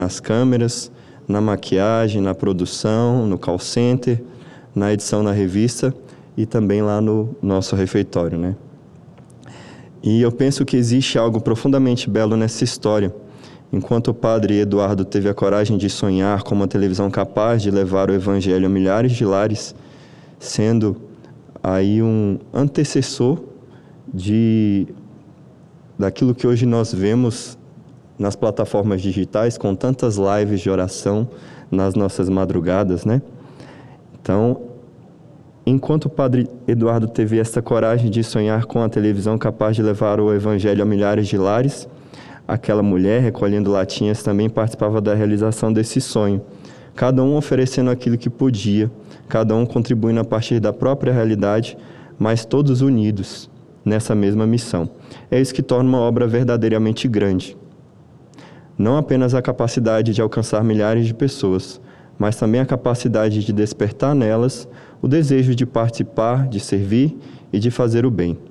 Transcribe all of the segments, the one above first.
nas câmeras, na maquiagem, na produção, no call center, na edição na revista e também lá no nosso refeitório, né? E eu penso que existe algo profundamente belo nessa história. Enquanto o padre Eduardo teve a coragem de sonhar com uma televisão capaz de levar o evangelho a milhares de lares, sendo aí um antecessor daquilo que hoje nós vemos nas plataformas digitais, com tantas lives de oração nas nossas madrugadas, né? Então, enquanto o padre Eduardo teve essa coragem de sonhar com a televisão capaz de levar o evangelho a milhares de lares, aquela mulher, recolhendo latinhas, também participava da realização desse sonho. Cada um oferecendo aquilo que podia, cada um contribuindo a partir da própria realidade, mas todos unidos nessa mesma missão. É isso que torna uma obra verdadeiramente grande. Não apenas a capacidade de alcançar milhares de pessoas, mas também a capacidade de despertar nelas o desejo de participar, de servir e de fazer o bem.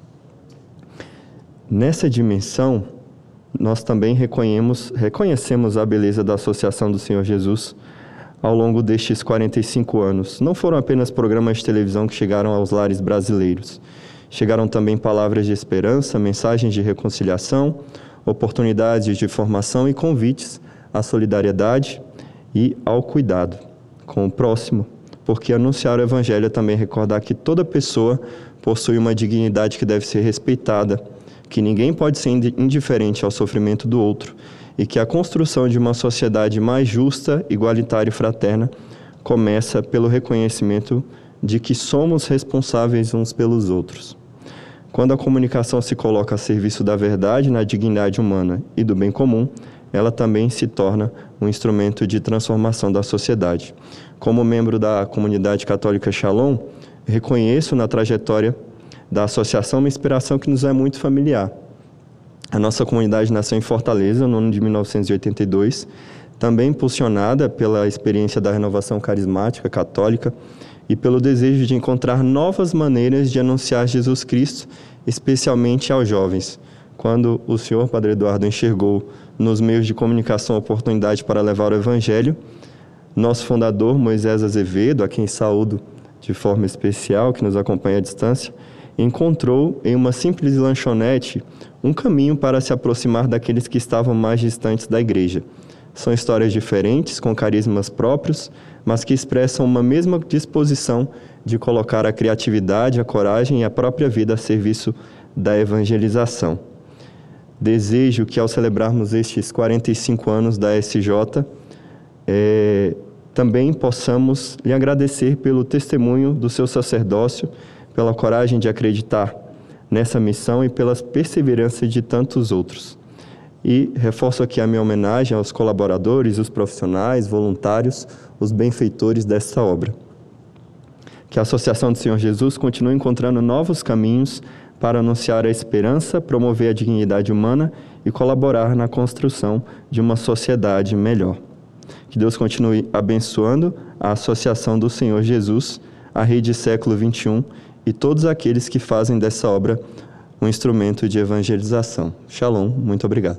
Nessa dimensão, nós também reconhecemos a beleza da Associação do Senhor Jesus ao longo destes 45 anos. Não foram apenas programas de televisão que chegaram aos lares brasileiros. Chegaram também palavras de esperança, mensagens de reconciliação, oportunidades de formação e convites à solidariedade e ao cuidado com o próximo, porque anunciar o Evangelho é também recordar que toda pessoa possui uma dignidade que deve ser respeitada, que ninguém pode ser indiferente ao sofrimento do outro e que a construção de uma sociedade mais justa, igualitária e fraterna começa pelo reconhecimento de que somos responsáveis uns pelos outros. Quando a comunicação se coloca a serviço da verdade, na dignidade humana e do bem comum, ela também se torna um instrumento de transformação da sociedade. Como membro da comunidade católica Shalom, reconheço na trajetória da associação uma inspiração que nos é muito familiar. A nossa comunidade nasceu em Fortaleza, no ano de 1982, também impulsionada pela experiência da renovação carismática católica e pelo desejo de encontrar novas maneiras de anunciar Jesus Cristo, especialmente aos jovens. Quando o senhor, Padre Eduardo, enxergou nos meios de comunicação a oportunidade para levar o Evangelho, nosso fundador, Moisés Azevedo, a quem saúdo de forma especial, que nos acompanha à distância, encontrou em uma simples lanchonete um caminho para se aproximar daqueles que estavam mais distantes da igreja. São histórias diferentes, com carismas próprios, mas que expressam uma mesma disposição de colocar a criatividade, a coragem e a própria vida a serviço da evangelização. Desejo que, ao celebrarmos estes 45 anos da SJ, também possamos lhe agradecer pelo testemunho do seu sacerdócio, pela coragem de acreditar nessa missão e pela perseverança de tantos outros. E reforço aqui a minha homenagem aos colaboradores, os profissionais, voluntários, os benfeitores dessa obra. Que a Associação do Senhor Jesus continue encontrando novos caminhos para anunciar a esperança, promover a dignidade humana e colaborar na construção de uma sociedade melhor. Que Deus continue abençoando a Associação do Senhor Jesus, a Rede Século XXI e todos aqueles que fazem dessa obra um instrumento de evangelização. Shalom, muito obrigado.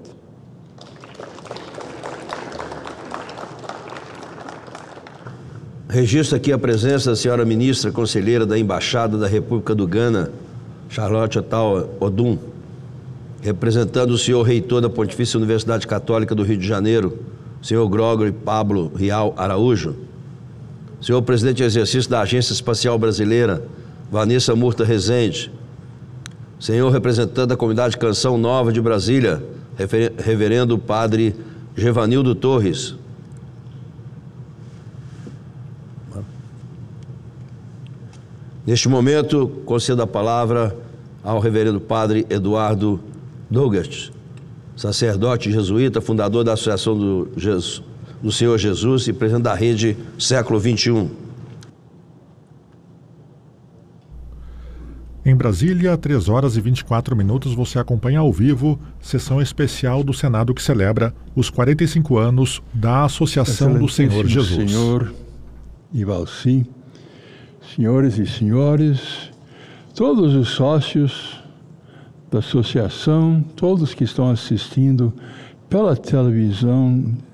Registro aqui a presença da senhora ministra conselheira da Embaixada da República do Ghana, Charlotte Otal Odum, representando o senhor reitor da Pontifícia Universidade Católica do Rio de Janeiro, senhor Gregory Pablo Rial Araújo, senhor presidente em exercício da Agência Espacial Brasileira, Vanessa Murta Rezende, senhor representante da Comunidade Canção Nova de Brasília, reverendo padre Gevanildo Torres, neste momento, concedo a palavra ao reverendo padre Eduardo Douglas, sacerdote jesuíta, fundador da Associação do Senhor Jesus e presidente da Rede Século XXI. Em Brasília, 3 horas e 24 minutos, você acompanha ao vivo sessão especial do Senado que celebra os 45 anos da Associação do Senhor Jesus. Senhor Ivalci, senhores e senhores, todos os sócios da associação, todos que estão assistindo pela televisão